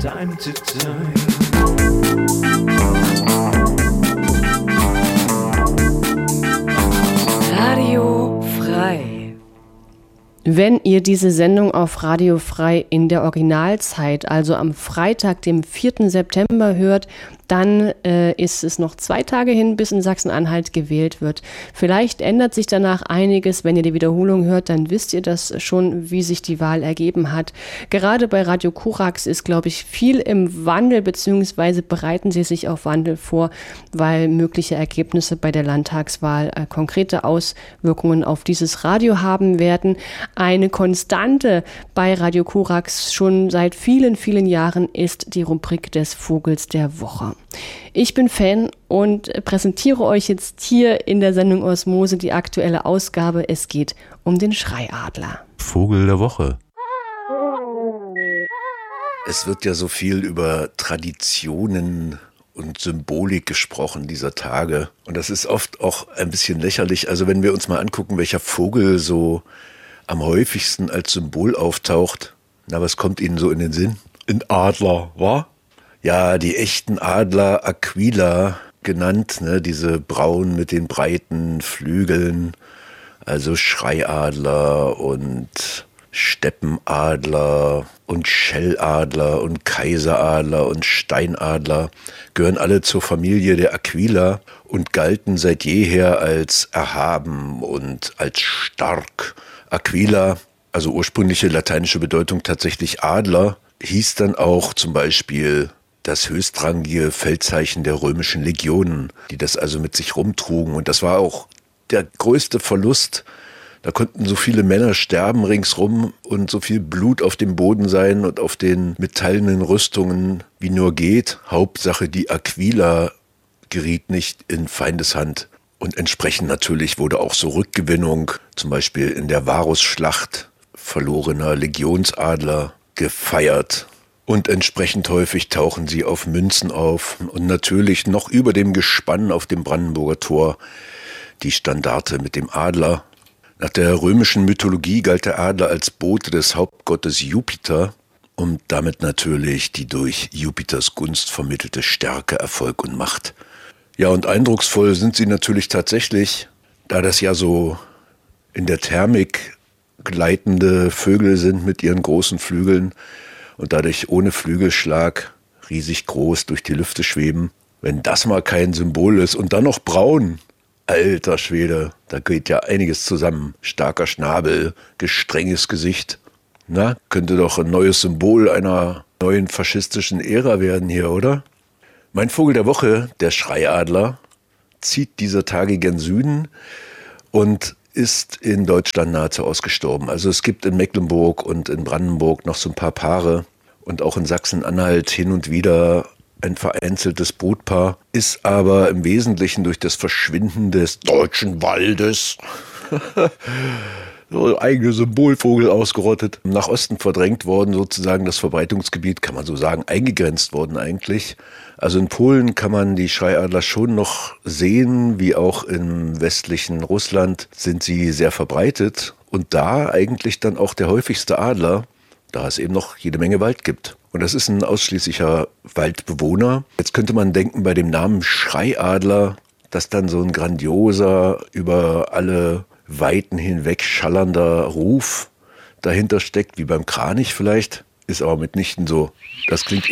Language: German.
time to time. Radio frei. Wenn ihr diese Sendung auf Radio Frei in der Originalzeit, also am Freitag, dem 4. September hört, dann ist es noch 2 Tage hin, bis in Sachsen-Anhalt gewählt wird. Vielleicht ändert sich danach einiges. Wenn ihr die Wiederholung hört, dann wisst ihr das schon, wie sich die Wahl ergeben hat. Gerade bei Radio Korax ist, glaube ich, viel im Wandel, beziehungsweise bereiten sie sich auf Wandel vor, weil mögliche Ergebnisse bei der Landtagswahl konkrete Auswirkungen auf dieses Radio haben werden. Eine Konstante bei Radio Korax schon seit vielen, vielen Jahren ist die Rubrik des Vogels der Woche. Ich bin Fan und präsentiere euch jetzt hier in der Sendung Osmose die aktuelle Ausgabe. Es geht um den Schreiadler. Vogel der Woche. Es wird ja so viel über Traditionen und Symbolik gesprochen dieser Tage. Und das ist oft auch ein bisschen lächerlich. Also wenn wir uns mal angucken, welcher Vogel so am häufigsten als Symbol auftaucht, na, was kommt Ihnen so in den Sinn? Ein Adler, wa? Ja, die echten Adler, Aquila genannt, ne, diese braunen mit den breiten Flügeln, also Schreiadler und Steppenadler und Schelladler und Kaiseradler und Steinadler, gehören alle zur Familie der Aquila und galten seit jeher als erhaben und als stark. Aquila, also ursprüngliche lateinische Bedeutung tatsächlich Adler, hieß dann auch zum Beispiel das höchstrangige Feldzeichen der römischen Legionen, die das also mit sich rumtrugen. Und das war auch der größte Verlust. Da konnten so viele Männer sterben ringsrum und so viel Blut auf dem Boden sein und auf den metallenen Rüstungen wie nur geht. Hauptsache die Aquila geriet nicht in Feindeshand. Und entsprechend natürlich wurde auch so Rückgewinnung, zum Beispiel in der Varusschlacht verlorener Legionsadler, gefeiert. Und entsprechend häufig tauchen sie auf Münzen auf. Und natürlich noch über dem Gespann auf dem Brandenburger Tor die Standarte mit dem Adler. Nach der römischen Mythologie galt der Adler als Bote des Hauptgottes Jupiter und damit natürlich die durch Jupiters Gunst vermittelte Stärke, Erfolg und Macht. Ja, und eindrucksvoll sind sie natürlich tatsächlich, da das ja so in der Thermik gleitende Vögel sind mit ihren großen Flügeln und dadurch ohne Flügelschlag riesig groß durch die Lüfte schweben. Wenn das mal kein Symbol ist und dann noch braun, alter Schwede, da geht ja einiges zusammen. Starker Schnabel, gestrenges Gesicht. Na, könnte doch ein neues Symbol einer neuen faschistischen Ära werden hier, oder? Mein Vogel der Woche, der Schreiadler, zieht dieser Tage gen Süden und ist in Deutschland nahezu ausgestorben. Also es gibt in Mecklenburg und in Brandenburg noch so ein paar Paare und auch in Sachsen-Anhalt hin und wieder ein vereinzeltes Brutpaar, ist aber im Wesentlichen durch das Verschwinden des deutschen Waldes so eigene Symbolvogel ausgerottet, nach Osten verdrängt worden, sozusagen das Verbreitungsgebiet, kann man so sagen, eingegrenzt worden eigentlich. Also in Polen kann man die Schreiadler schon noch sehen, wie auch im westlichen Russland sind sie sehr verbreitet und da eigentlich dann auch der häufigste Adler, da es eben noch jede Menge Wald gibt. Und das ist ein ausschließlicher Waldbewohner. Jetzt könnte man denken, bei dem Namen Schreiadler, dass dann so ein grandioser, über alle Weiten hinweg schallernder Ruf dahinter steckt, wie beim Kranich vielleicht, ist aber mitnichten so. Das klingt